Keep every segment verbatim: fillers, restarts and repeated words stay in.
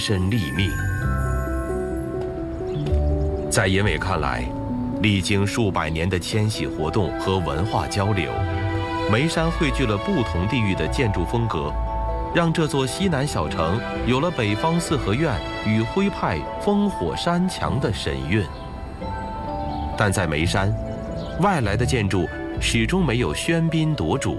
身立命。在严伟看来，历经数百年的迁徙活动和文化交流，眉山汇聚了不同地域的建筑风格，让这座西南小城有了北方四合院与徽派烽火山墙的神韵。但在眉山，外来的建筑始终没有喧宾夺主。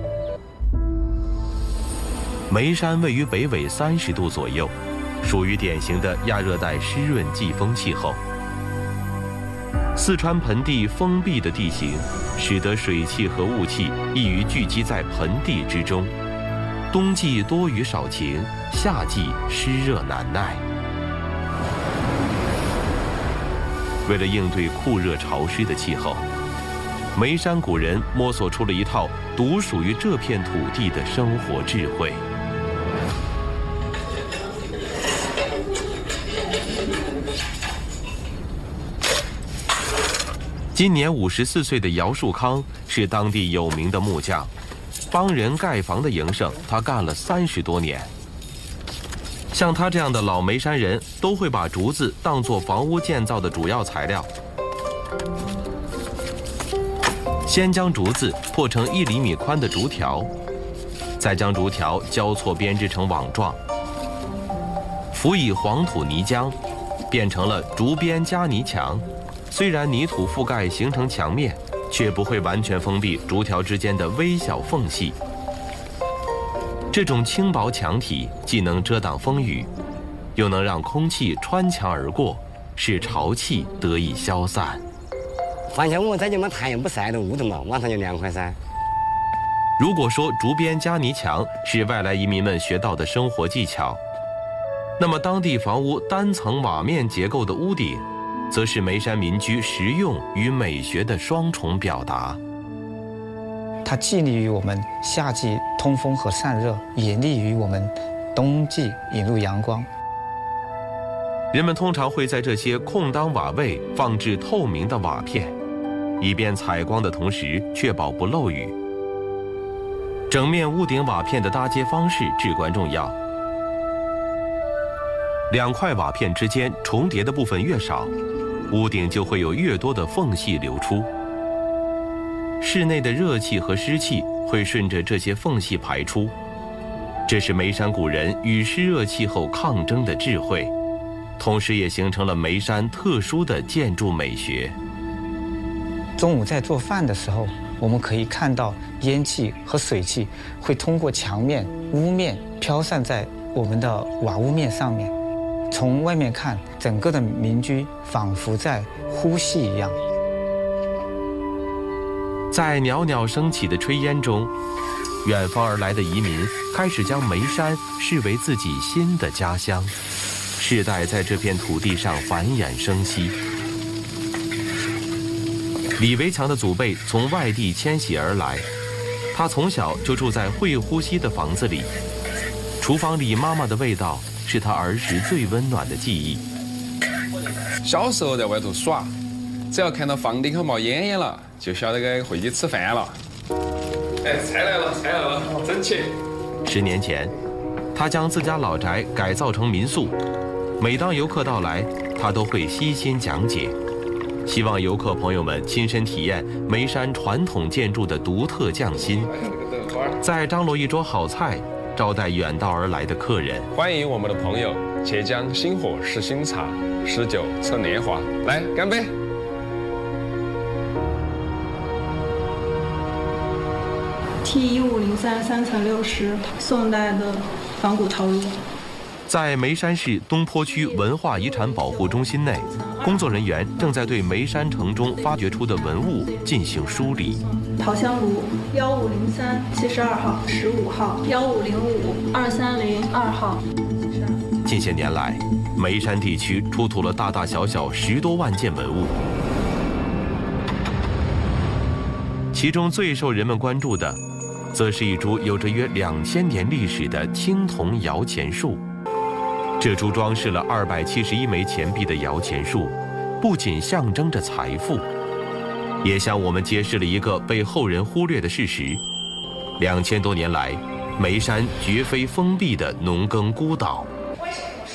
眉山位于北纬三十度左右，属于典型的亚热带湿润季风气候。四川盆地封闭的地形，使得水汽和雾气易于聚集在盆地之中，冬季多雨少晴，夏季湿热难耐。为了应对酷热潮湿的气候，眉山古人摸索出了一套独属于这片土地的生活智慧。今年五十四岁的姚树康是当地有名的木匠，帮人盖房的营生他干了三十多年。像他这样的老眉山人都会把竹子当作房屋建造的主要材料。先将竹子破成一厘米宽的竹条，再将竹条交错编织成网状，辅以黄土泥浆，变成了竹编夹泥墙。虽然泥土覆盖形成墙面，却不会完全封闭竹条之间的微小缝隙。这种轻薄墙体既能遮挡风雨，又能让空气穿墙而过，使潮气得以消散。 反正我在这么太阳不晒的屋头嘛，晚上就凉快噻。 如果说竹编夹泥墙是外来移民们学到的生活技巧，那么当地房屋单层瓦面结构的屋顶，则是眉山民居实用与美学的双重表达。 它既利于我们夏季通风和散热，也利于我们冬季引入阳光。 人们通常会在这些空当瓦位放置透明的瓦片，以便采光的同时确保不漏雨。整面屋顶瓦片的搭接方式至关重要，两块瓦片之间重叠的部分越少，屋顶就会有越多的缝隙流出，室内的热气和湿气会顺着这些缝隙排出，这是眉山古人与湿热气候抗争的智慧，同时也形成了眉山特殊的建筑美学。 中午在做饭的时候，我们可以看到烟气和水汽会通过墙面、屋面飘散在我们的瓦屋面上面。从外面看，整个的民居仿佛在呼吸一样。 在袅袅升起的炊烟中，远方而来的移民开始将眉山视为自己新的家乡，世代在这片土地上繁衍生息。李维强的祖辈从外地迁徙而来，他从小就住在会呼吸的房子里，厨房里妈妈的味道是他儿时最温暖的记忆。 小时候在外头耍，只要看到房顶口冒烟烟了，就晓得该回去吃饭了。哎，菜来了，菜来了，整齐。 十年前，他将自家老宅改造成民宿，每当游客到来，他都会悉心讲解，希望游客朋友们亲身体验眉山传统建筑的独特匠心，再张罗一桌好菜，招待远道而来的客人。 欢迎我们的朋友且将新火试新茶，试酒测年华，来干杯！ T 一五零三三层六十，宋代的仿古陶炉。 在眉山市东坡区文化遗产保护中心内，工作人员正在对眉山城中发掘出的文物进行梳理。 陶香炉幺五零三七十二号、十五号、幺五零五二三零二号。 近些年来，眉山地区出土了大大小小十多万件文物。 其中最受人们关注的，则是一株有着约两千年历史的青铜摇钱树。这株装饰了二百七十一枚钱币的摇钱树，不仅象征着财富，也向我们揭示了一个被后人忽略的事实：两千多年来，眉山绝非封闭的农耕孤岛。